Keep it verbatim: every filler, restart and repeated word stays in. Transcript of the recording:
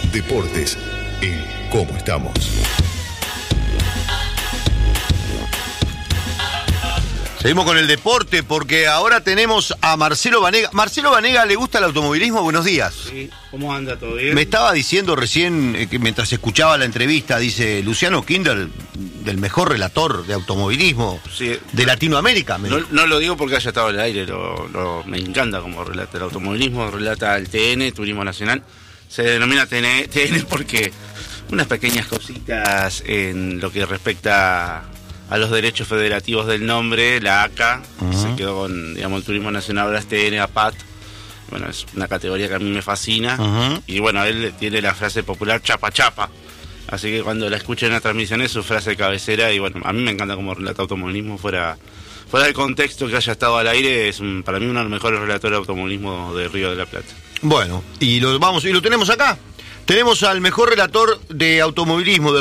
Deportes en Cómo Estamos. Seguimos con el deporte porque ahora tenemos a Marcelo Vanega. Marcelo Vanega, ¿le gusta el automovilismo? Buenos días. Sí, ¿cómo anda? ¿Todo bien? Me estaba diciendo recién, eh, que mientras escuchaba la entrevista, dice Luciano Kinder, del mejor relator de automovilismo sí, de Latinoamérica. Me no, no lo digo porque haya estado en el aire, lo, lo, me encanta como relata el automovilismo, relata el T N, Turismo Nacional. Se denomina T N, T N porque unas pequeñas cositas en lo que respecta a los derechos federativos del nombre, la A C A, uh-huh. se quedó con, digamos, el Turismo Nacional, ahora es T N, A P A T. Bueno, es una categoría que a mí me fascina. Uh-huh. Y bueno, él tiene la frase popular chapa chapa. Así que cuando la escuchen en la transmisión es su frase de cabecera. Y bueno, a mí me encanta cómo relata automovilismo. Fuera, fuera del contexto que haya estado al aire, es un, para mí uno de los mejores relatores de automovilismo de Río de la Plata. Bueno, y lo, vamos, y lo tenemos acá. Tenemos al mejor relator de automovilismo del